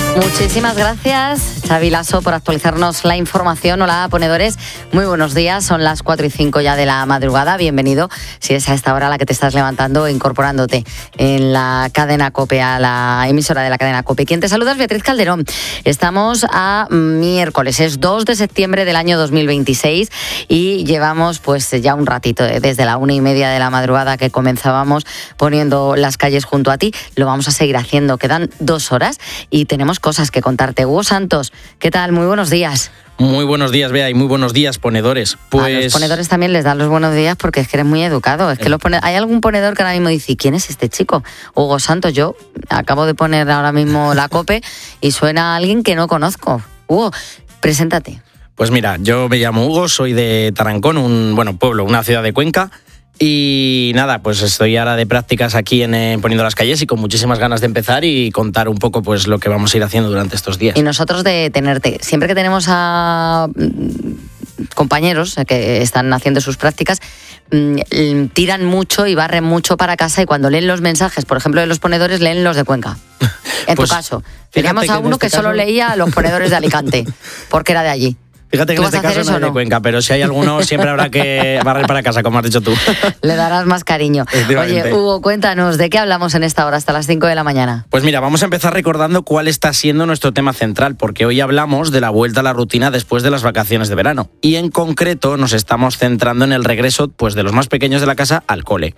Muchísimas gracias, Xavi Lasso, por actualizarnos la información. Hola, ponedores, muy buenos días. Son las 4:05 ya de la madrugada. Bienvenido, si es a esta hora la que te estás levantando e incorporándote en la cadena COPE, a la emisora de la cadena COPE. Quien te saluda es Beatriz Calderón. Estamos a miércoles, es 2 de septiembre del año 2026 y llevamos pues ya un ratito, desde la 1:30 de la madrugada que comenzábamos poniendo las calles junto a ti. Lo vamos a seguir haciendo. Quedan 2 horas y tenemos cosas que contarte. Hugo Santos, ¿qué tal? Muy buenos días. Muy buenos días, Bea, y muy buenos días, ponedores. A los ponedores también les dan los buenos días porque es que eres muy educado. Es que hay algún ponedor que ahora mismo dice, ¿quién es este chico? Hugo Santos. Yo acabo de poner ahora mismo la COPE y suena a alguien que no conozco. Hugo, preséntate. Pues mira, yo me llamo Hugo, soy de Tarancón, un pueblo, una ciudad de Cuenca. Y nada, pues estoy ahora de prácticas aquí en Poniendo las Calles y con muchísimas ganas de empezar y contar un poco pues lo que vamos a ir haciendo durante estos días. Y nosotros de tenerte. Siempre que tenemos a compañeros que están haciendo sus prácticas, tiran mucho y barren mucho para casa y cuando leen los mensajes, por ejemplo, de los ponedores, leen los de Cuenca. En pues, tu caso. Teníamos a uno que solo leía a los ponedores de Alicante, porque era de allí. Fíjate que en este caso no es de Cuenca, pero si hay alguno siempre habrá que barrer para casa, como has dicho tú. Le darás más cariño. Oye, Hugo, cuéntanos, ¿de qué hablamos en esta hora hasta las 5 de la mañana? Pues mira, vamos a empezar recordando cuál está siendo nuestro tema central, porque hoy hablamos de la vuelta a la rutina después de las vacaciones de verano. Y en concreto nos estamos centrando en el regreso pues, de los más pequeños de la casa al cole.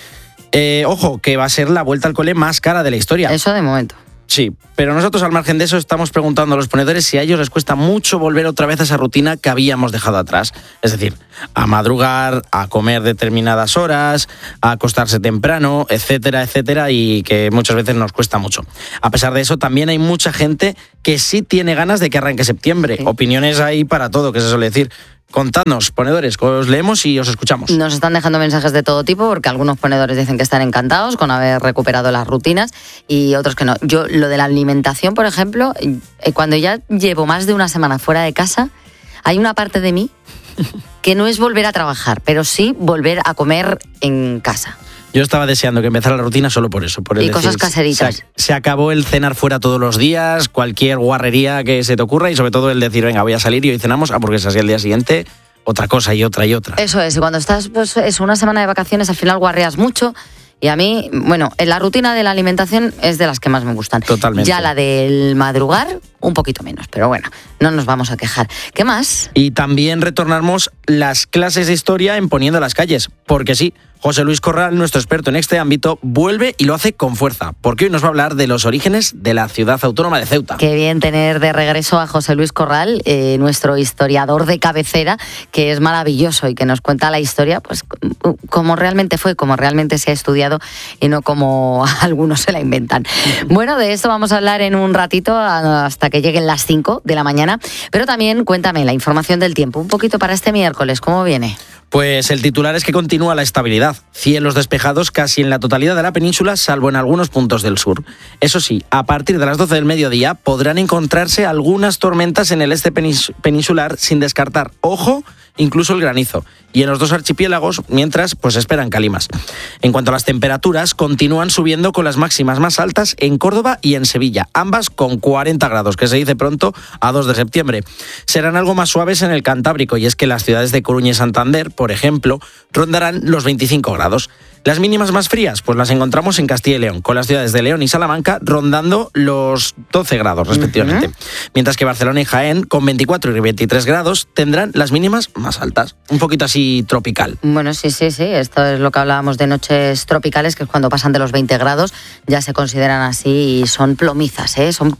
Ojo, que va a ser la vuelta al cole más cara de la historia. Eso de momento. Sí, pero nosotros al margen de eso estamos preguntando a los ponedores si a ellos les cuesta mucho volver otra vez a esa rutina que habíamos dejado atrás. Es decir, a madrugar, a comer determinadas horas, a acostarse temprano, etcétera, etcétera, y que muchas veces nos cuesta mucho. A pesar de eso, también hay mucha gente que sí tiene ganas de que arranque septiembre. Sí. Opiniones hay para todo, que se suele decir. Contadnos, ponedores, os leemos y os escuchamos. Nos están dejando mensajes de todo tipo porque algunos ponedores dicen que están encantados con haber recuperado las rutinas y otros que no. Yo, lo de la alimentación, por ejemplo, cuando ya llevo más de una semana fuera de casa, hay una parte de mí que no es volver a trabajar, pero sí volver a comer en casa. Yo estaba deseando que empezara la rutina solo por eso. Por y cosas caseritas. Se acabó el cenar fuera todos los días, cualquier guarrería que se te ocurra y sobre todo el decir, venga, voy a salir y hoy cenamos hamburguesas y al día siguiente otra cosa y otra y otra. Eso es, y cuando estás pues una semana de vacaciones al final guarreas mucho. Y a mí, la rutina de la alimentación es de las que más me gustan. Totalmente. Ya la del madrugar, un poquito menos, pero bueno, no nos vamos a quejar. ¿Qué más? Y también retornamos las clases de historia en Poniendo las Calles, porque sí, José Luis Corral, nuestro experto en este ámbito, vuelve y lo hace con fuerza, porque hoy nos va a hablar de los orígenes de la ciudad autónoma de Ceuta. Qué bien tener de regreso a José Luis Corral, nuestro historiador de cabecera, que es maravilloso y que nos cuenta la historia, pues como realmente fue, como realmente se ha estudiado y no como algunos se la inventan. Bueno, de esto vamos a hablar en un ratito hasta que lleguen las 5 de la mañana, pero también cuéntame la información del tiempo, un poquito para este miércoles, ¿cómo viene? Pues el titular es que continúa la estabilidad. Cielos despejados casi en la totalidad de la península, salvo en algunos puntos del sur. Eso sí, a partir de las 12 del mediodía podrán encontrarse algunas tormentas en el este peninsular sin descartar, ojo, incluso el granizo. Y en los 2 archipiélagos, mientras, pues esperan calimas. En cuanto a las temperaturas, continúan subiendo con las máximas más altas en Córdoba y en Sevilla, ambas con 40 grados, que se dice pronto a 2 de septiembre. Serán algo más suaves en el Cantábrico, y es que las ciudades de Coruña y Santander, por ejemplo, rondarán los 25 grados. Las mínimas más frías, pues las encontramos en Castilla y León, con las ciudades de León y Salamanca rondando los 12 grados respectivamente. Mientras que Barcelona y Jaén, con 24 y 23 grados, tendrán las mínimas más altas. Un poquito así tropical. Bueno, sí. Esto es lo que hablábamos de noches tropicales, que es cuando pasan de los 20 grados, ya se consideran así y son plomizas, son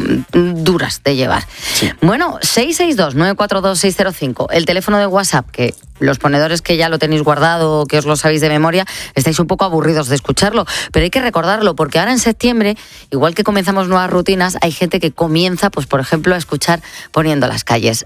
duras de llevar. Sí. Bueno, 662-942-605, el teléfono de WhatsApp, que los ponedores que ya lo tenéis guardado, que os lo sabéis de memoria, estáis un poco aburridos de escucharlo, pero hay que recordarlo, porque ahora en septiembre, igual que comenzamos nuevas rutinas, hay gente que comienza, pues por ejemplo, a escuchar Poniendo las Calles.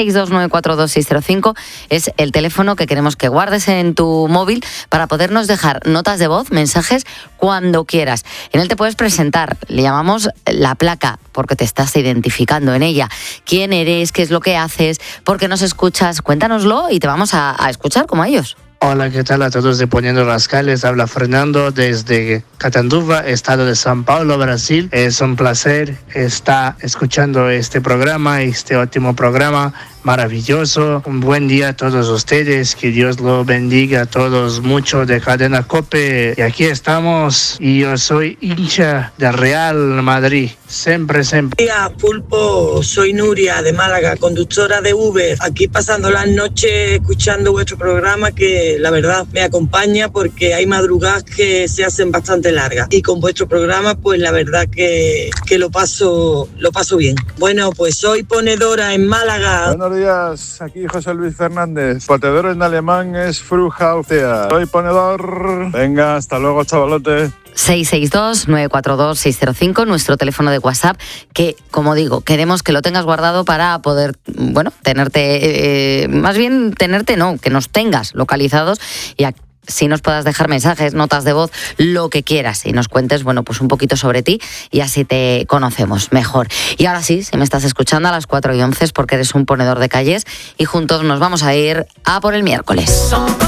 662-942-605 es el teléfono que queremos que guardes en tu móvil para podernos dejar notas de voz, mensajes, cuando quieras. En él te puedes presentar, le llamamos la placa, porque te estás identificando en ella. ¿Quién eres? ¿Qué es lo que haces? ¿Por qué nos escuchas? Cuéntanoslo y te vamos a escuchar como a ellos. Hola, ¿qué tal a todos de Poniendo las Calles? Habla Fernando desde Catanduva, estado de São Paulo, Brasil. Es un placer estar escuchando este programa, este último programa maravilloso. Un buen día a todos ustedes, que Dios lo bendiga a todos mucho de Cadena COPE. Y aquí estamos, y yo soy hincha de Real Madrid, siempre. Hola, Pulpo, soy Nuria de Málaga, conductora de Uber, aquí pasando las noches escuchando vuestro programa, que la verdad me acompaña porque hay madrugadas que se hacen bastante largas, y con vuestro programa pues la verdad que lo paso bien. Bueno, pues soy ponedora en Málaga. Buenos días, aquí José Luis Fernández. Ponedor en alemán es Frühaufsteher. Soy ponedor. Venga, hasta luego, chavalote. 662-942-605, nuestro teléfono de WhatsApp, que, como digo, queremos que lo tengas guardado para poder, tenerte, que nos tengas localizados y si nos puedas dejar mensajes, notas de voz, lo que quieras, y nos cuentes, pues un poquito sobre ti, y así te conocemos mejor. Y ahora sí, si me estás escuchando a las 4:11 es porque eres un ponedor de calles, y juntos nos vamos a ir a por el miércoles.